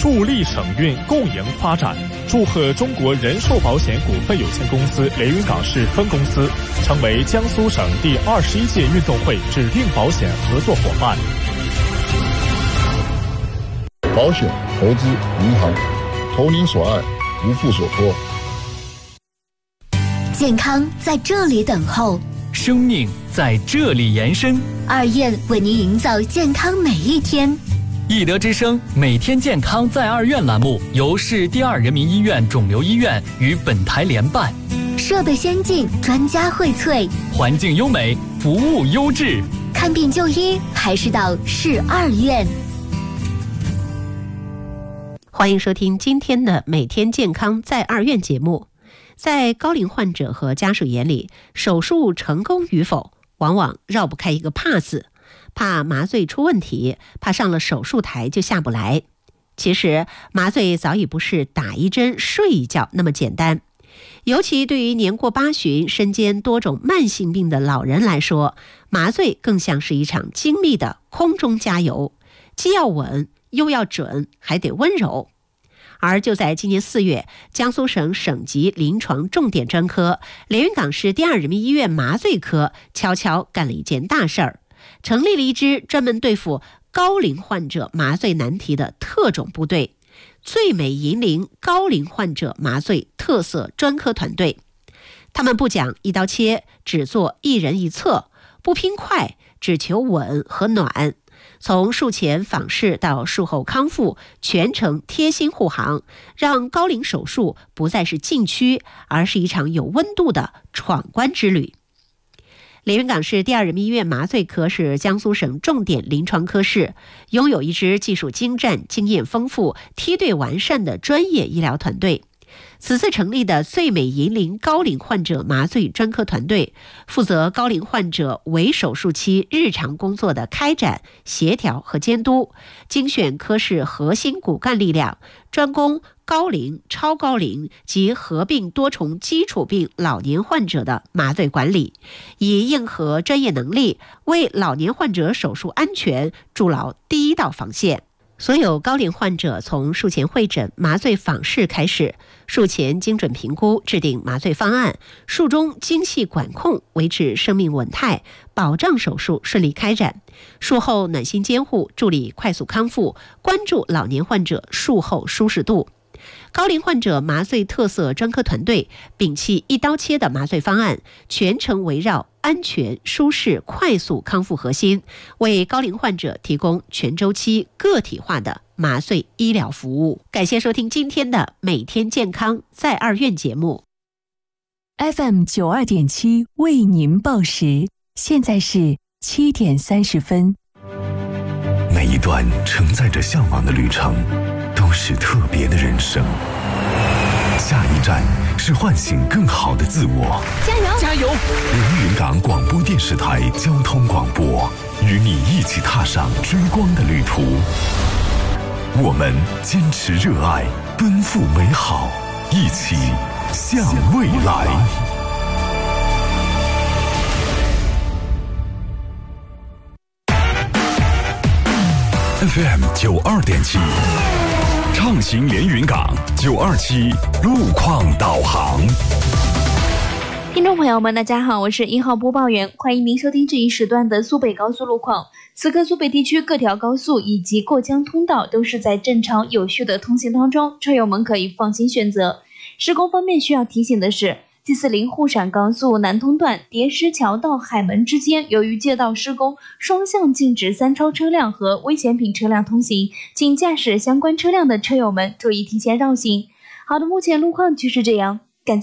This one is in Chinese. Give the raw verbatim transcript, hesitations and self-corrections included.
助力省运共赢发展，祝贺中国人寿保险股份有限公司连云港市分公司成为江苏省第二十一届运动会指定保险合作伙伴。 保险、投资、银行，投您所爱，无负所托。 健康在这里等候， 生命在这里延伸。 二院为您营造健康每一天。 易德之声每天健康在二院栏目由市第二人民医院肿瘤医院与本台联办， 设备先进，专家荟萃， 环境优美，服务优质。 看病就医还是到市二院。 欢迎收听今天的每天健康在二院节目。在高龄患者和家属眼里，手术成功与否往往绕不开一个怕字，怕麻醉出问题，怕上了手术台就下不来。其实麻醉早已不是打一针睡一觉那么简单，尤其对于年过八旬身兼多种慢性病的老人来说，麻醉更像是一场精密的空中加油，既要稳又要准，还得温柔。而就在今年四月，江苏省省级临床重点专科连云港市第二人民医院麻醉科悄悄干了一件大事儿，成立了一支专门对付高龄患者麻醉难题的特种部队——最美银龄高龄患者麻醉特色专科团队。他们不讲一刀切，只做一人一策，不拼快，只求稳和暖。从术前访视到术后康复，全程贴心护航，让高龄手术不再是禁区，而是一场有温度的闯关之旅。连云港市第二人民医院麻醉科是江苏省重点临床科室，拥有一支技术精湛、经验丰富、梯队完善的专业医疗团队。此次成立的最美银龄高龄患者麻醉专科团队，负责高龄患者围手术期日常工作的开展、协调和监督，精选科室核心骨干力量，专攻高龄、超高龄及合并多重基础病老年患者的麻醉管理，以硬核专业能力为老年患者手术安全筑牢第一道防线。所有高龄患者从术前会诊、麻醉访视开始，术前精准评估，制定麻醉方案，术中精细管控，维持生命稳态，保障手术顺利开展。术后暖心监护，助力快速康复，关注老年患者术后舒适度。高龄患者麻醉特色专科团队摒弃一刀切的麻醉方案，全程围绕安全、舒适、快速康复核心，为高龄患者提供全周期个体化的麻醉医疗服务。感谢收听今天的每天健康在二院节目。 F M 九二点七为您报时，现在是七点三十分。 每一段承载着向往的旅程都是特别的人生，下一站是唤醒更好的自我。 加油加油！ 连云港广播电视台交通广播，与你一起踏上追光的旅途。我们坚持热爱，奔赴美好，一起向未来。F M 九二点七，畅行连云港九二七路况导航。 听众朋友们，大家好，我是一号播报员，欢迎您收听这一时段的苏北高速路况。此刻苏北地区各条高速以及过江通道都是在正常有序的通行当中，车友们可以放心选择。施工方面需要提醒的是， G 四零沪陕高速南通段叠石桥到海门之间，由于街道施工，双向禁止三超车辆和危险品车辆通行，请驾驶相关车辆的车友们注意提前绕行。好的，目前路况就是这样。